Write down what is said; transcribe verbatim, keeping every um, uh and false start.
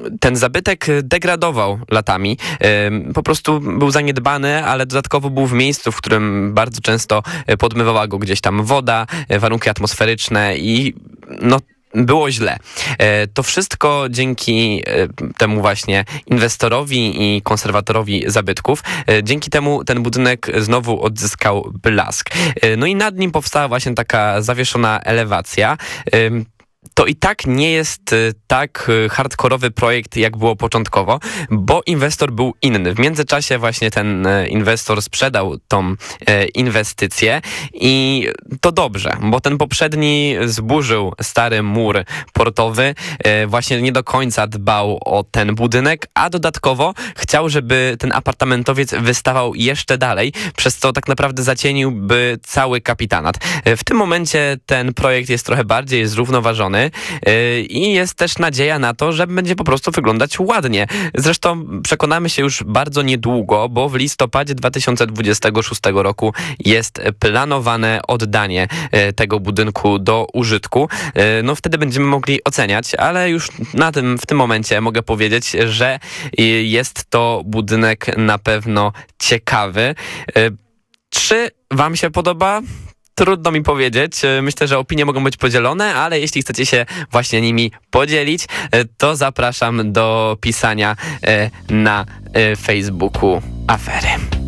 ten zabytek degradował latami. Po prostu był zaniedbany, ale dodatkowo był w miejscu, w którym bardzo często podmywała go gdzieś tam woda, warunki atmosferyczne i no było źle. To wszystko dzięki temu właśnie inwestorowi i konserwatorowi zabytków. Dzięki temu ten budynek znowu odzyskał blask. No i nad nim powstała właśnie taka zawieszona elewacja. To i tak nie jest tak hardkorowy projekt, jak było początkowo, bo inwestor był inny. W międzyczasie właśnie ten inwestor sprzedał tą inwestycję i to dobrze, bo ten poprzedni zburzył stary mur portowy, właśnie nie do końca dbał o ten budynek, a dodatkowo chciał, żeby ten apartamentowiec wystawał jeszcze dalej, przez co tak naprawdę zacieniłby cały kapitanat. W tym momencie ten projekt jest trochę bardziej zrównoważony, i jest też nadzieja na to, że będzie po prostu wyglądać ładnie. Zresztą przekonamy się już bardzo niedługo, bo w listopadzie dwa tysiące dwudziestego szóstego roku jest planowane oddanie tego budynku do użytku. No wtedy będziemy mogli oceniać, ale już na tym, w tym momencie mogę powiedzieć, że jest to budynek na pewno ciekawy. Czy wam się podoba? Trudno mi powiedzieć. Myślę, że opinie mogą być podzielone, ale jeśli chcecie się właśnie nimi podzielić, to zapraszam do pisania na Facebooku Afery.